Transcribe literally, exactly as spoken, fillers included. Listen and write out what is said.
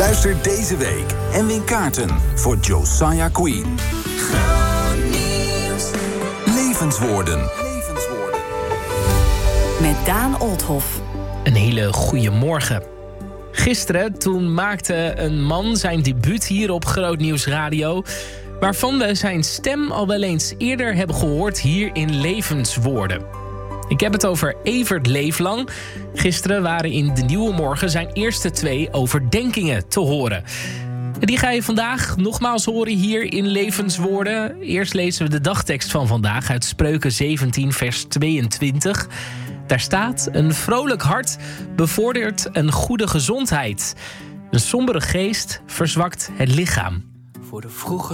Luister deze week en win kaarten voor Josiah Queen. Levenswoorden. Levenswoorden. Met Daan Olthoff. Een hele goede morgen. Gisteren toen maakte een man zijn debuut hier op Groot Nieuws Radio, waarvan we zijn stem al wel eens eerder hebben gehoord hier in Levenswoorden. Ik heb het over Evert Leeflang. Gisteren waren in De Nieuwe Morgen zijn eerste twee overdenkingen te horen. Die ga je vandaag nogmaals horen hier in Levenswoorden. Eerst lezen we de dagtekst van vandaag uit Spreuken zeventien vers tweeëntwintig. Daar staat: een vrolijk hart bevordert een goede gezondheid. Een sombere geest verzwakt het lichaam. Voor de vroege